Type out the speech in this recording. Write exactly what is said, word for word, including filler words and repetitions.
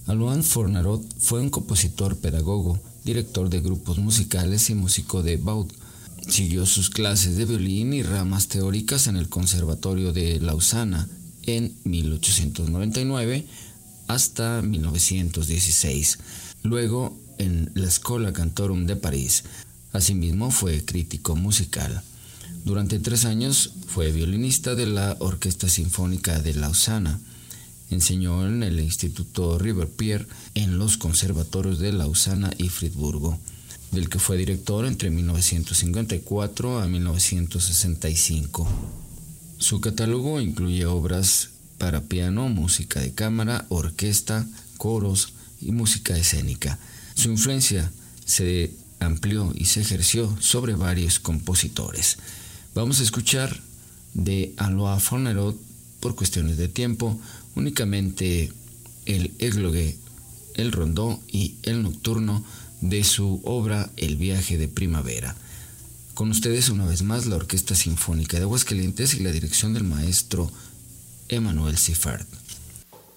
Alois Fornarot fue un compositor, pedagogo, director de grupos musicales y músico de Vaud. Siguió sus clases de violín y ramas teóricas en el Conservatorio de Lausana en mil ochocientos noventa y nueve hasta mil novecientos dieciséis, luego en la Schola Cantorum de París. Asimismo fue crítico musical. Durante tres años fue violinista de la Orquesta Sinfónica de Lausana. Enseñó en el Instituto Ribeaupierre, en los conservatorios de Lausana y Friburgo, del que fue director entre mil novecientos cincuenta y cuatro a mil novecientos sesenta y cinco. Su catálogo incluye obras para piano, música de cámara, orquesta, coros y música escénica. Su influencia se amplió y se ejerció sobre varios compositores. Vamos a escuchar de Alois Fornarot, por cuestiones de tiempo, únicamente el églogue, el rondó y el nocturno de su obra El viaje de primavera. Con ustedes una vez más la Orquesta Sinfónica de Aguascalientes y la dirección del maestro Emmanuel Siffard.